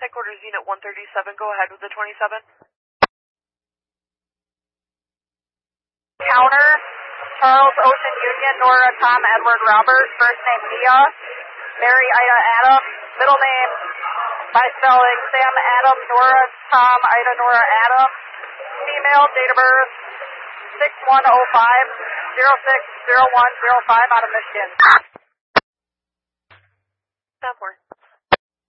Headquarters Unit 137, go ahead with the 27. Counter, Charles Ocean Union, Nora Tom Edward Robert, first name Mia, Mary Ida Adam, middle name by spelling Sam Adam Nora Tom Ida Nora Adam, female, date of birth 6105-060105 out of Michigan. Stop work.